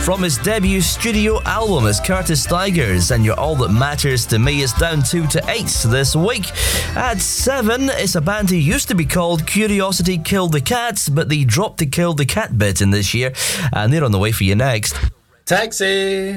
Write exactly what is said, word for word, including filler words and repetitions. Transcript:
from his debut studio album is Curtis Stigers, and You're All That Matters to Me is down two to eight this week. At seven, it's a band who used to be called Curiosity Killed the Cats, but they dropped the Kill the Cat bit in this year, and they're on the way for you next. Taxi!